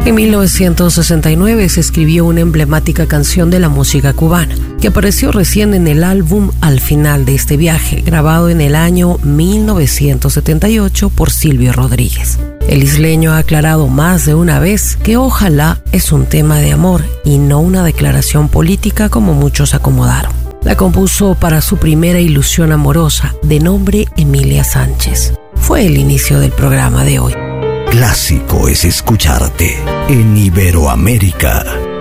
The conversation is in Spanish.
En 1969 se escribió una emblemática canción de la música cubana, que apareció recién en el álbum Al final de este viaje, grabado en el año 1978 por Silvio Rodríguez. El isleño ha aclarado más de una vez que Ojalá es un tema de amor y no una declaración política como muchos acomodaron. La compuso para su primera ilusión amorosa, de nombre Emilia Sánchez. Fue el inicio del programa de hoy. Clásico es escucharte en Iberoamérica.